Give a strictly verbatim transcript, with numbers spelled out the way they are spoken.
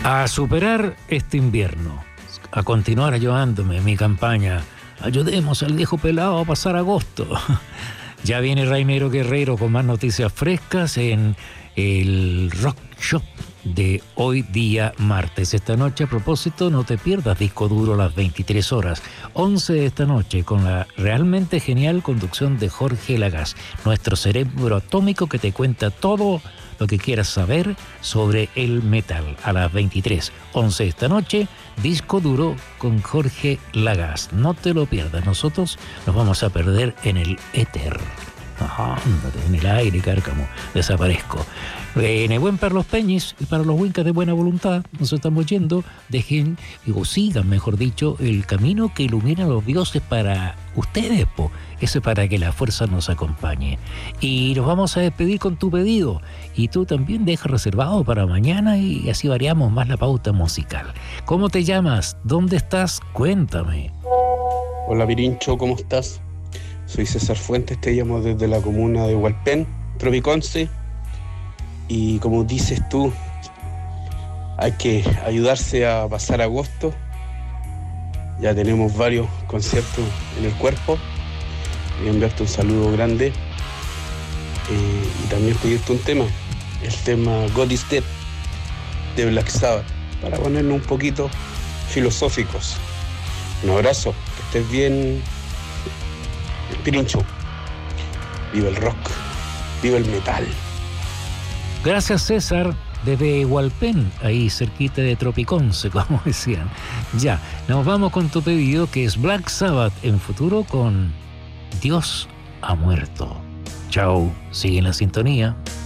A superar este invierno, a continuar ayudándome en mi campaña. Ayudemos al viejo pelado a pasar agosto. Ya viene Rainero Guerrero con más noticias frescas en el Rock Shop de hoy día martes. Esta noche, a propósito, no te pierdas Disco Duro a las veintitrés horas, once de esta noche, con la realmente genial conducción de Jorge Lagás, nuestro cerebro atómico que te cuenta todo lo que quieras saber sobre el metal. A las veintitrés, once de esta noche, Disco Duro con Jorge Lagás. No te lo pierdas, nosotros nos vamos a perder en el éter. Ajá, ándate, en el aire, cárcamo, desaparezco. En el buen para los peñis y para los wincas de buena voluntad, nos estamos yendo. Dejen, digo, sigan, mejor dicho, el camino que ilumina a los dioses para ustedes, po. Eso es para que la fuerza nos acompañe. Y nos vamos a despedir con tu pedido. Y tú también deja reservado para mañana y así variamos más la pauta musical. ¿Cómo te llamas? ¿Dónde estás? Cuéntame. Hola, Pirincho, ¿cómo estás? Soy César Fuentes, te llamo desde la comuna de Hualpén, Tropiconce. Y como dices tú, hay que ayudarse a pasar agosto. Ya tenemos varios conciertos en el cuerpo. Voy a enviarte un saludo grande eh, y también pedirte un tema, el tema God is Dead de Black Sabbath, para ponernos un poquito filosóficos. Un abrazo, que estés bien, Pirincho. Viva el rock, viva el metal. Gracias, César, desde Hualpén, ahí cerquita de Tropiconce, como decían. Ya, nos vamos con tu pedido, que es Black Sabbath en futuro con Dios ha muerto. Chao, sigue en la sintonía.